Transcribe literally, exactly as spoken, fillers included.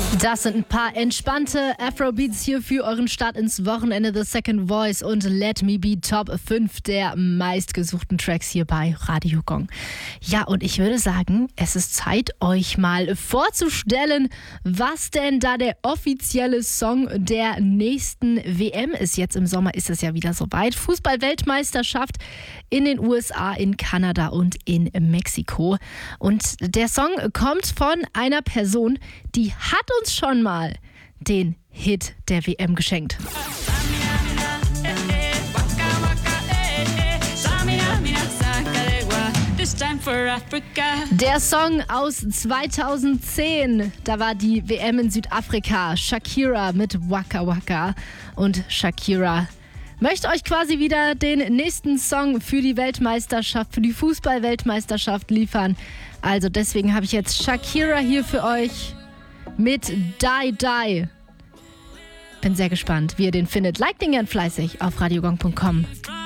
Das sind ein paar entspannte Afrobeats hier für euren Start ins Wochenende. The Second Voice und Let Me Be Top fünf der meistgesuchten Tracks hier bei Radio Gong. Ja, und ich würde sagen, es ist Zeit, euch mal vorzustellen, was denn da der offizielle Song der nächsten W M ist. Jetzt im Sommer ist es ja wieder soweit. Fußball-Weltmeisterschaft in den U S A, in Kanada und in Mexiko. Und der Song kommt von einer Person, die hat uns schon mal den Hit der W M geschenkt. Der Song aus zweitausendzehn, da war die W M in Südafrika. Shakira mit Waka Waka. Und Shakira möchte euch quasi wieder den nächsten Song für die Weltmeisterschaft, für die Fußball-Weltmeisterschaft liefern. Also deswegen habe ich jetzt Shakira hier für euch mit Die Die. Bin sehr gespannt, wie ihr den findet. Liked den gern fleißig auf radiogong punkt com.